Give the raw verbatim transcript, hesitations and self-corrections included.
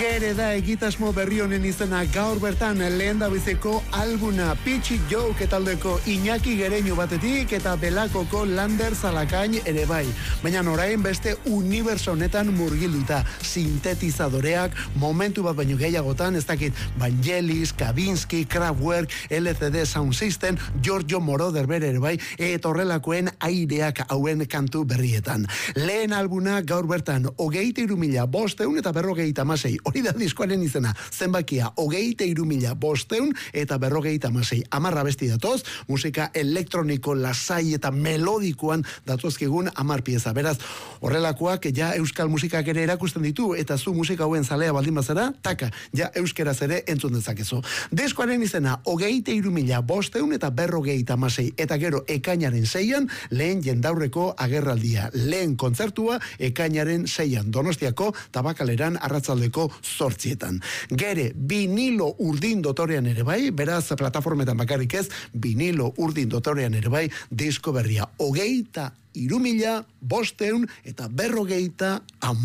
Gere da egitasmo berri honen izena, gaur bertan lehendabiziko albuna Pitchy Joke taldeko Iñaki Gereñu batetik eta Belakoko Lander Zalakain ere bai. Baina orain beste uniberso honetan murgilduta, sintetizadoreak momentu bat baino gehiagotan, ez dakit Vangelis, Kavinsky, Kraftwerk, L C D Sound System, Giorgio Moroder bere ere bai, eta horrelakoen aireak hauen kantu berrietan. Lehen albuna gaur bertan hogeita hiru mila bosteun eta berrogeita hamasei. Hori da diskoaren izena, zenbakia hogeita hiru mila bosteun eta berrogeita hamasei. Amarra besti datoz, musika elektroniko lasai eta melodikoan datozkigun amar pieza. Beraz, horrelakoak ja euskal musikak ere erakusten ditu, eta zu musika hauen zalea baldin bazara, taka, ja euskeraz ere entzun dezakezu. Diskoaren izena, hogeita hiru mila bosteun eta berrogeita hamasei. Eta gero ekainaren seian, lehen jendaurreko agerraldia. Lehen kontzertua ekainaren seian. Donostiako Tabakaleran arratzaldeko zortzietan. Gere, vinilo urdin dotorean ere bai, beraz plataformetan bakarrik ez, vinilo urdin dotorean ere bai, disko berria. Hogeita hiru mila bosteun eta berrogeita